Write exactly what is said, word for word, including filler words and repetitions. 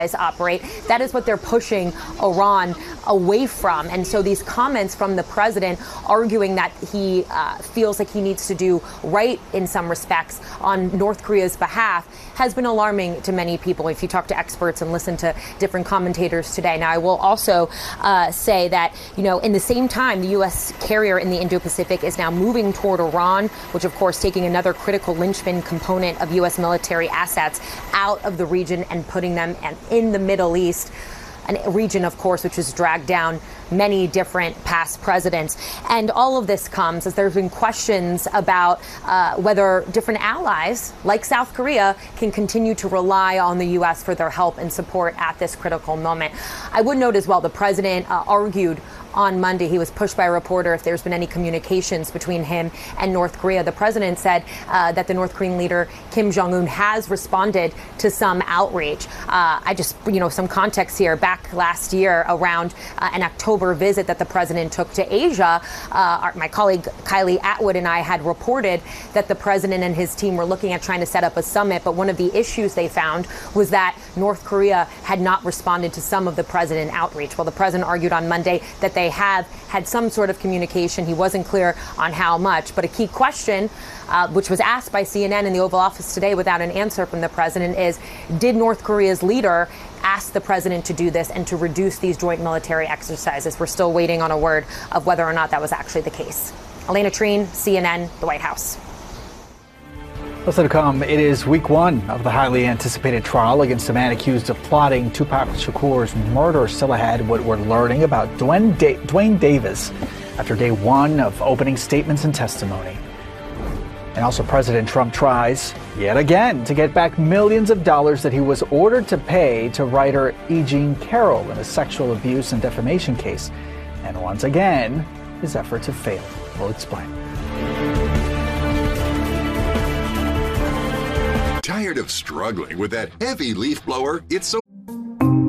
operate. That is what they're pushing Iran away from. And so these comments from the president arguing that he uh, feels like he needs to do right in some respects on North Korea's behalf has been alarming to many people if you talk to experts and listen to different commentators today. Now, I will also uh, say that, you know, in the same time, the U S carrier in the Indo-Pacific is now moving toward Iran, which, of course, taking another critical linchpin component of U S military assets out of the region and putting them in the Middle East, a region, of course, which has dragged down many different past presidents. And all of this comes as there's been questions about uh, whether different allies, like South Korea, can continue to rely on the U S for their help and support at this critical moment. I would note as well, the president uh, argued on Monday, he was pushed by a reporter if there's been any communications between him and North Korea. The president said uh, that the North Korean leader, Kim Jong-un, has responded to some outreach. Uh, I just, you know, some context here. Back last year around uh, an October visit that the president took to Asia, uh, our, my colleague Kylie Atwood and I had reported that the president and his team were looking at trying to set up a summit. But one of the issues they found was that North Korea had not responded to some of the president outreach. Well, the president argued on Monday that they They have had some sort of communication. He wasn't clear on how much. But a key question, uh, which was asked by C N N in the Oval Office today without an answer from the president, is did North Korea's leader ask the president to do this and to reduce these joint military exercises? We're still waiting on a word of whether or not that was actually the case. Elena Treen, C N N, the White House. Listen to come. It is week one of the highly anticipated trial against the man accused of plotting Tupac Shakur's murder. Still ahead, what we're learning about Duane, da- Duane Davis after day one of opening statements and testimony. And also, President Trump tries yet again to get back millions of dollars that he was ordered to pay to writer E. Jean Carroll in a sexual abuse and defamation case. And once again, his efforts have failed. We'll explain. Tired of struggling with that heavy leaf blower? It's so